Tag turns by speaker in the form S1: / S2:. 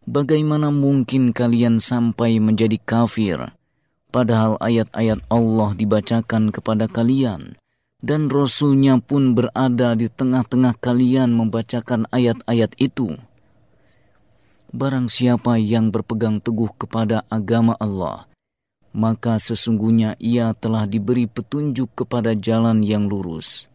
S1: Bagaimana mungkin kalian sampai menjadi kafir, padahal ayat-ayat Allah dibacakan kepada kalian, dan Rasul-Nya pun berada di tengah-tengah kalian membacakan ayat-ayat itu? Barang siapa yang berpegang teguh kepada agama Allah, maka sesungguhnya ia telah diberi petunjuk kepada jalan yang lurus.